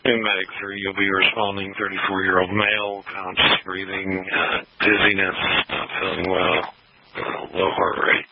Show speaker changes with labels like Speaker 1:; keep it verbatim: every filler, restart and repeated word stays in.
Speaker 1: Pneumatic three, you'll be responding. thirty-four-year-old male, conscious breathing, uh, dizziness, not feeling well, uh, low heart rate.